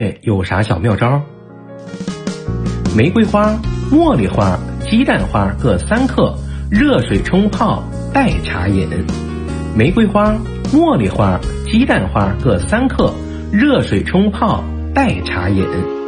有啥小妙招？玫瑰花、茉莉花、鸡蛋花各3克，热水冲泡，代茶饮。玫瑰花、茉莉花、鸡蛋花各3克，热水冲泡，代茶饮。